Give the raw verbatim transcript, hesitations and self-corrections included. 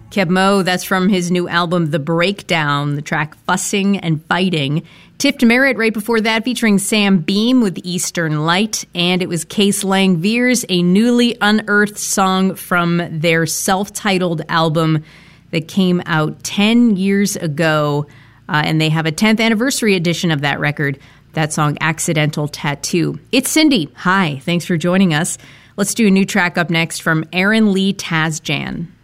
Keb Mo, that's from his new album, The Breakdown, the track Fussing and Fighting. Tipped Merit right before that, featuring Sam Beam with Eastern Light. And it was Case Lang Veers, a newly unearthed song from their self-titled album that came out ten years ago. Uh, and they have a tenth anniversary edition of that record, that song, Accidental Tattoo. It's Cindy. Hi, thanks for joining us. Let's do a new track up next from Aaron Lee Tasjan.